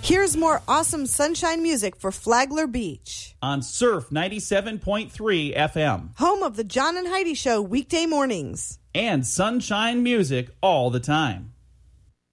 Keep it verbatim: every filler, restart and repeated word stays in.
Here's more awesome sunshine music for Flagler Beach. On Surf ninety-seven point three F M. Home of the John and Heidi Show weekday mornings. And sunshine music all the time.